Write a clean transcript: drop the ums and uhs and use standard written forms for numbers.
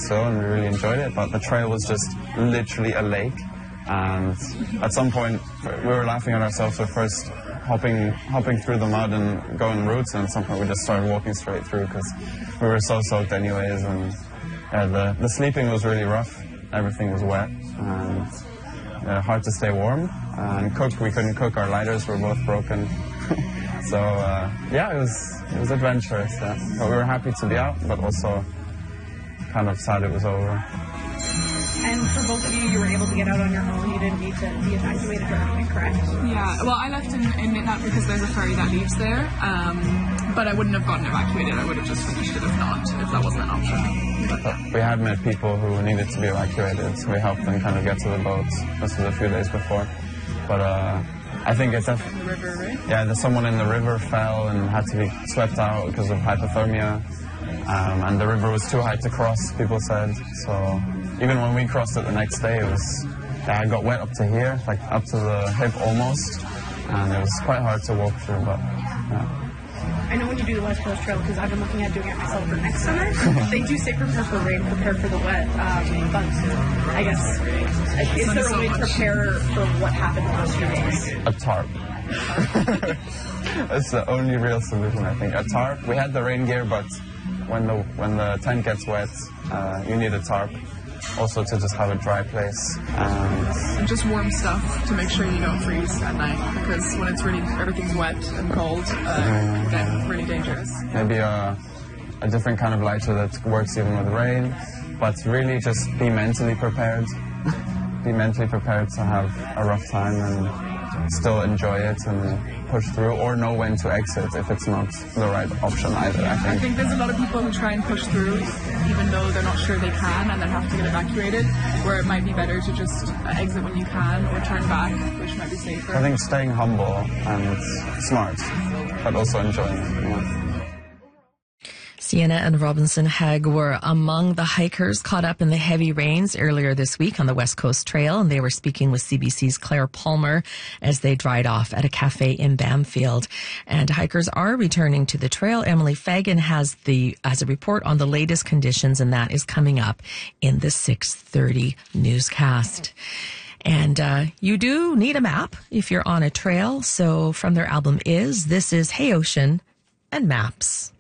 still, and we really enjoyed it. But the trail was just literally a lake, and at some point we were laughing at ourselves. At first, hopping through the mud and going routes, and at some point we just started walking straight through because we were so soaked anyways. And the sleeping was really rough. Everything was wet and hard to stay warm. And we couldn't cook. Our lighters were both broken. So yeah, it was adventurous. Yeah. But we were happy to be out, but also kind of sad it was over. And for both of you were able to get out on your own. You didn't need to be evacuated or anything, correct? Yeah, well, I left in Nitnat because there's a ferry that leaves there, but I wouldn't have gotten evacuated. I would have just finished it if that wasn't an option. We had met people who needed to be evacuated, so we helped them kind of get to the boats. This was a few days before. But I think it's definitely... In the river, right? Yeah, someone in the river fell and had to be swept out because of hypothermia. And the river was too high to cross, people said. So even when we crossed it the next day, I got wet up to here, like up to the hip almost. And it was quite hard to walk through, but yeah. I know when you do the West Coast Trail, because I've been looking at doing it myself for next summer, they do say prepare for rain, prepare for the wet, but I guess, is there a way to prepare for what happened the last few days? A tarp. That's the only real solution, I think. A tarp. We had the rain gear, but when the tent gets wet, you need a tarp. Also to just have a dry place. And just warm stuff to make sure you don't freeze at night, because when everything's wet and cold, it gets really dangerous. Maybe a different kind of lighter that works even with rain, but really just be mentally prepared. Be mentally prepared to have a rough time and still enjoy it and push through, or know when to exit if it's not the right option either, I think there's a lot of people who try and push through even though they're not sure they can and then have to get evacuated, where it might be better to just exit when you can or turn back, which might be safer. I think staying humble and smart, but also enjoying it. Yeah. Sienna and Robinson Hegg were among the hikers caught up in the heavy rains earlier this week on the West Coast Trail, and they were speaking with CBC's Claire Palmer as they dried off at a cafe in Bamfield. And hikers are returning to the trail. Emily Fagan has a report on the latest conditions, and that is coming up in the 6:30 newscast. And you do need a map if you're on a trail. So from their album This is Hey Ocean and Maps.